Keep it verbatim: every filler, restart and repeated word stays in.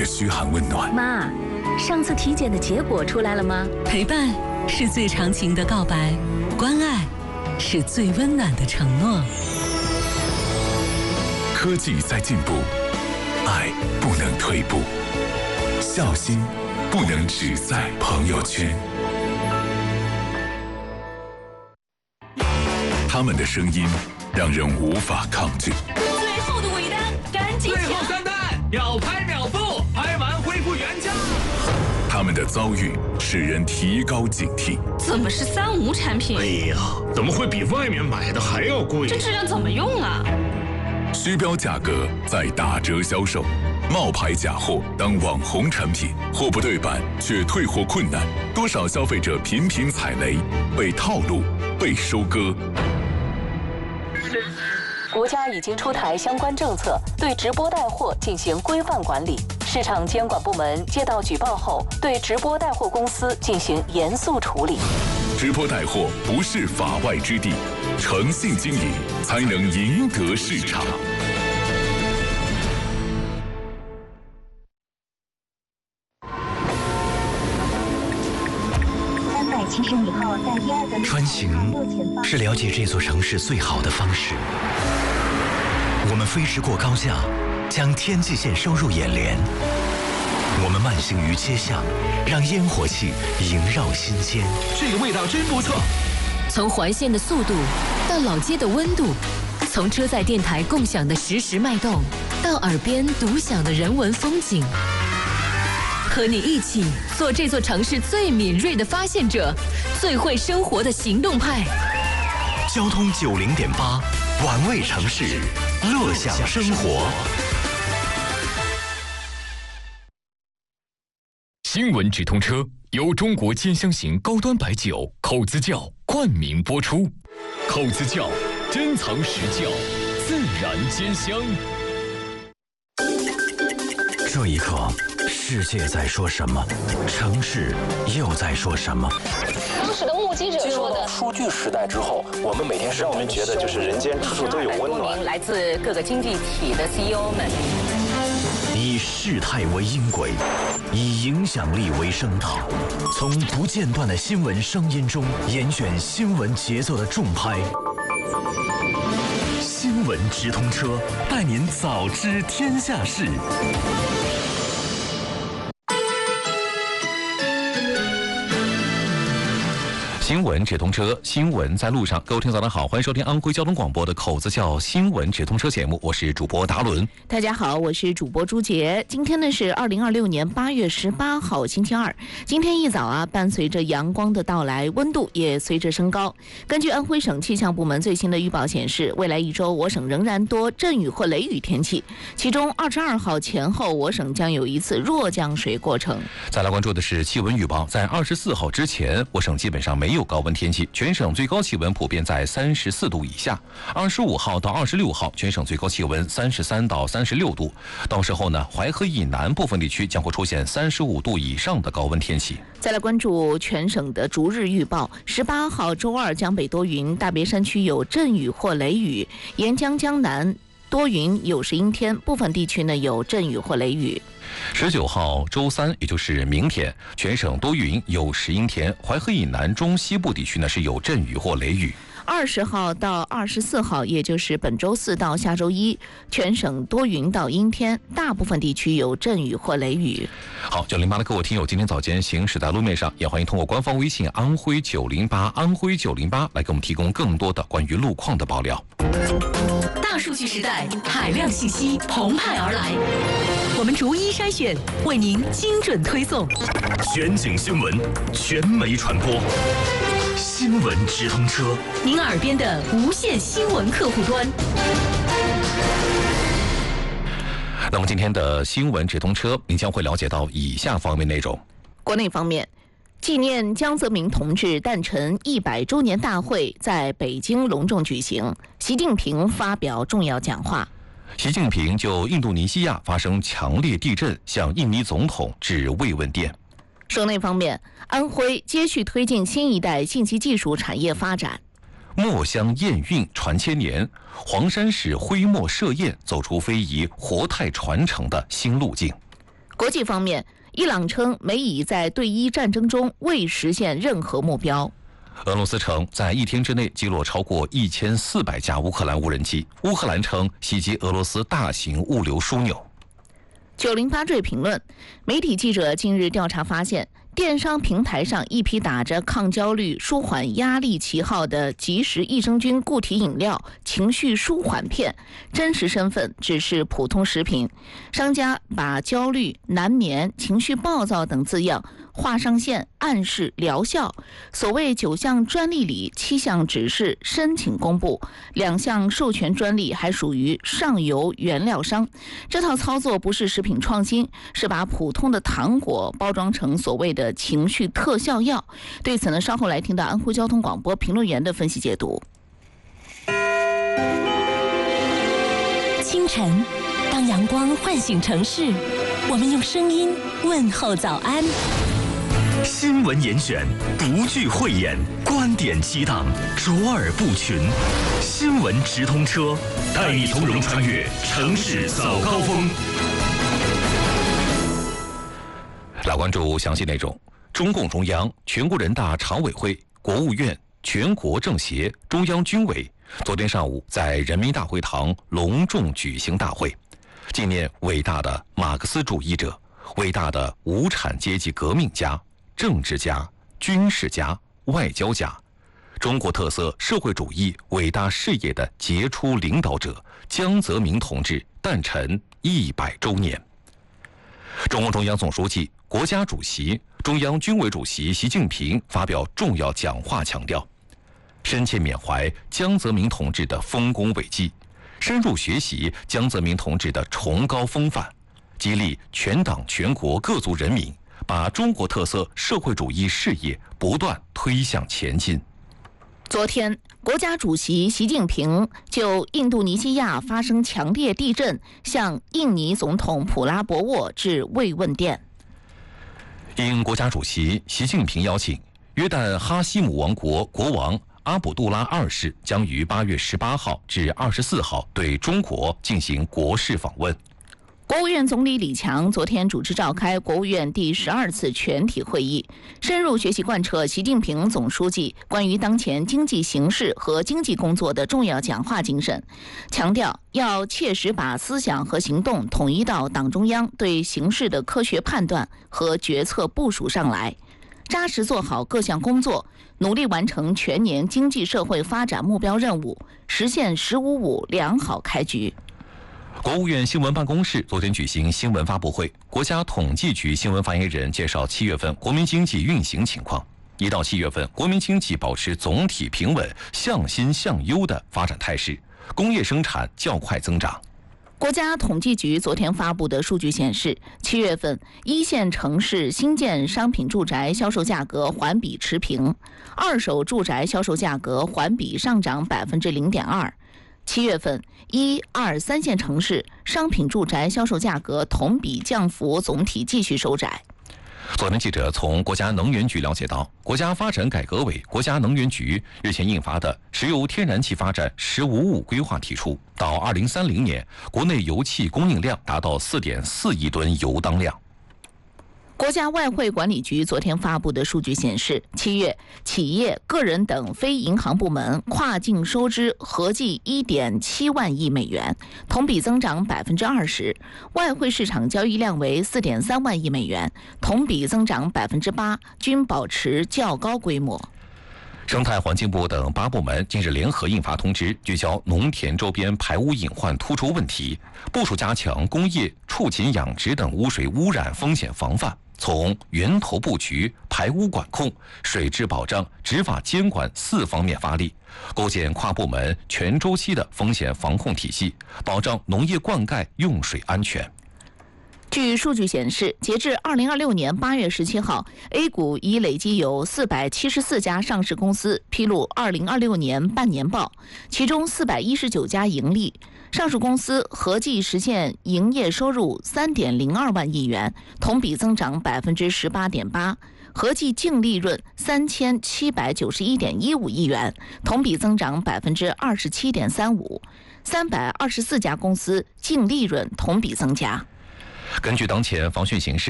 着嘘寒问暖。 妈，上次体检的结果出来了吗？ 陪伴是最长情的告白，关爱是最温暖的承诺。 科技在进步，爱不能退步，孝心不能只在朋友圈。他们的声音让人无法抗拒。 最后的尾单，赶紧最后三单，秒拍秒付，拍完恢复原价。 他们的遭遇使人提高警惕。 怎么是三无产品？ 哎呀，怎么会比外面买的还要贵？ 这质量怎么用啊？ 虚标价格在打折销售，冒牌假货当网红产品，货不对版却退货困难，多少消费者频频踩雷，被套路，被收割。 国家已经出台相关政策，对直播带货进行规范管理。市场监管部门接到举报后，对直播带货公司进行严肃处理。 直播带货不是法外之地，诚信经营才能赢得市场。 穿行是了解这座城市最好的方式。我们飞驰过高架，将天际线收入眼帘。我们慢行于街巷，让烟火气萦绕心间。 这个味道真不错。 从环线的速度到老街的温度，从车载电台共享的实时脉动，到耳边独享的人文风景。和你一起做这座城市最敏锐的发现者，最会生活的行动派。 交通九零点八，玩味城市，乐享生活。 新闻直通车由中国尖香型高端白酒口子窖冠名播出。口子窖，珍藏实窖，自然尖香。 这一刻，世界在说什么？城市又在说什么？ 当时的目击者说的， 数据时代之后，我们每天让我们觉得就是人间处处都有温暖。 来自各个经济体的 C E O 们， 以事态为音轨，以影响力为声道，从不间断的新闻声音中严选新闻节奏的重拍。新闻直通车，带您早知天下事。 新闻直通车，新闻在路上。各位听众早上好，欢迎收听安徽交通广播的口子窖新闻直通车节目，我是主播达伦。 大家好，我是主播朱杰。今天呢是二零二六年八月十八号星期二。今天一早啊，伴随着阳光的到来，温度也随着升高。根据安徽省气象部门最新的预报显示，未来一周我省仍然多阵雨或雷雨天气，其中二十二号前后我省将有一次弱降水过程。 再来关注的是气温预报，在二十四号之前，我省基本上没有高温天气，全省最高气温普遍在三十四度以下。二十五号到二十六号，全省最高气温三十三到三十六度。到时候呢，淮河以南部分地区将会出现三十五度以上的高温天气。 再来关注全省的逐日预报，十八号周二江北多云，大别山区有阵雨或雷雨，沿江江南多云有时阴天，部分地区呢有阵雨或雷雨。 十九号周三，也就是明天，全省多云有时阴天，淮河以南中西部地区呢是有阵雨或雷雨。 二十号到二十四号，也就是本周四到下周一，全省多云到阴天，大部分地区有阵雨或雷雨。 好，九零八的各位听友，今天早间行驶在路面上，也欢迎通过官方微信安徽九零八安徽九零八来给我们提供更多的关于路况的爆料。 大数据时代，海量信息澎湃而来，我们逐一筛选，为您精准推送。 全景新闻，全媒传播，新闻直通车， 您耳边的无线新闻客户端。 那么今天的新闻直通车，您将会了解到以下方面内容。 国内方面，纪念江泽民同志诞辰一百周年大会在北京隆重举行，习近平发表重要讲话。 习近平就印度尼西亚发生强烈地震向印尼总统致慰问电。 省内方面，安徽接续推进新一代信息技术产业发展。 墨香验韵传千年，黄山市徽墨设验走出非遗活态传承的新路径。 国际方面，伊朗称美以在对伊战争中未实现任何目标。 俄罗斯称在一天之内击落超过一千四百架乌克兰无人机。乌克兰称袭击俄罗斯大型物流枢纽。 九零八坠评论，媒体记者近日调查发现，电商平台上一批打着抗焦虑、舒缓压力旗号的即食益生菌固体饮料情绪舒缓片，真实身份只是普通食品。商家把焦虑、难眠、情绪暴躁等字样画上线，暗示疗效。所谓九项专利里七项指示申请公布，两项授权专利还属于上游原料商。这套操作不是食品创新，是把普通的糖果包装成所谓的情绪特效药。对此呢，稍后来听到安徽交通广播评论员的分析解读。 清晨，当阳光唤醒城市，我们用声音问候早安。 新闻严选，不惧讳言，观点激荡，卓尔不群。新闻直通车，带你从容穿越城市早高峰。 来关注详细内容。中共中央、全国人大常委会、国务院、全国政协、中央军委昨天上午在人民大会堂隆重举行大会，纪念伟大的马克思主义者、伟大的无产阶级革命家、政治家、军事家、外交家，中国特色社会主义伟大事业的杰出领导者江泽民同志诞辰一百周年。中共中央总书记、国家主席、中央军委主席习近平发表重要讲话，强调深切缅怀江泽民同志的丰功伟绩，深入学习江泽民同志的崇高风范，激励全党全国各族人民把中国特色社会主义事业不断推向前进。 昨天，国家主席习近平就印度尼西亚发生强烈地震，向印尼总统普拉博沃致慰问电。 应国家主席习近平邀请，约旦哈希姆王国国王阿卜杜拉二世将于八月十八号至二十四号对中国进行国事访问。 国务院总理李强昨天主持召开国务院第十二次全体会议，深入学习贯彻习近平总书记关于当前经济形势和经济工作的重要讲话精神，强调要切实把思想和行动统一到党中央对形势的科学判断和决策部署上来，扎实做好各项工作，努力完成全年经济社会发展目标任务，实现“十五五”良好开局。 国务院新闻办公室昨天举行新闻发布会，国家统计局新闻发言人介绍七月份国民经济运行情况。一到七月份，国民经济保持总体平稳、向新向优的发展态势，工业生产较快增长。 国家统计局昨天发布的数据显示，七月份一线城市新建商品住宅销售价格环比持平，二手住宅销售价格环比上涨百分之零点二。七月份，一、二、三线城市商品住宅销售价格同比降幅总体继续收窄。 昨天记者从国家能源局了解到，国家发展改革委、国家能源局日前印发的《石油天然气发展“十五五”规划》提出，到二零三零年，国内油气供应量达到四点四亿吨油当量。 国家外汇管理局昨天发布的数据显示，七月企业、个人等非银行部门跨境收支合计一点七万亿美元，同比增长百分之二十；外汇市场交易量为四点三万亿美元，同比增长百分之八，均保持较高规模。 生态环境部等八部门近日联合印发通知，聚焦农田周边排污隐患突出问题，部署加强工业、畜禽养殖等污水污染风险防范，从源头布局、排污管控、水质保障、执法监管四方面发力，构建跨部门全周期的风险防控体系，保障农业灌溉用水安全。 据数据显示，截至二零二六年八月十七号 ，A 股已累计有四百七十四家上市公司披露二零二六年半年报，其中四百一十九家盈利，上市公司合计实现营业收入三点零二万亿元，同比增长百分之十八点八，合计净利润三千七百九十一点一五亿元，同比增长百分之二十七点三五，三百二十四家公司净利润同比增加。 根据当前防汛形势。